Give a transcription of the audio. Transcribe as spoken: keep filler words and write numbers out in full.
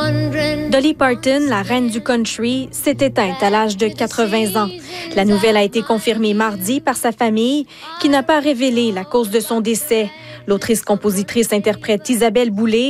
Dolly Parton, la reine du country, s'est éteinte à l'âge de quatre-vingts ans. La nouvelle a été confirmée mardi par sa famille, qui n'a pas révélé la cause de son décès. L'autrice-compositrice-interprète Isabelle Boulay